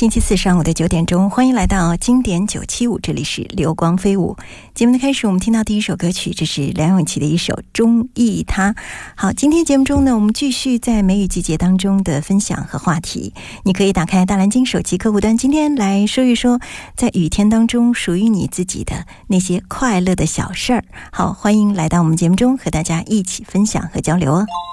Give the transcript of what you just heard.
星期四上午的9点钟，欢迎来到经典975，这里是流光飞舞。节目的开始，我们听到第一首歌曲，这是梁咏琪的一首《中意他》。好，今天节目中呢，我们继续在梅雨季节当中的分享和话题。你可以打开大蓝鲸手机客户端，今天来说一说在雨天当中属于你自己的那些快乐的小事儿。好，欢迎来到我们节目中和大家一起分享和交流哦。